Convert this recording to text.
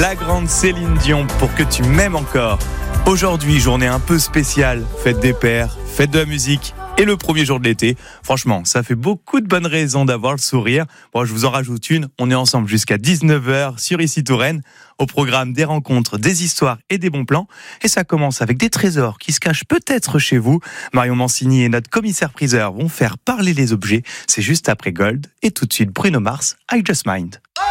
La grande Céline Dion pour que tu m'aimes encore. Aujourd'hui, journée un peu spéciale, fête des pères, fête de la musique et le premier jour de l'été. Franchement, ça fait beaucoup de bonnes raisons d'avoir le sourire. Bon, je vous en rajoute une, on est ensemble jusqu'à 19h sur Ici Touraine. Au programme des rencontres, des histoires et des bons plans. Et ça commence avec des trésors qui se cachent peut-être chez vous. Marion Mancini et notre commissaire-priseur vont faire parler les objets. C'est juste après Gold. Et tout de suite, Bruno Mars, I Just Mind.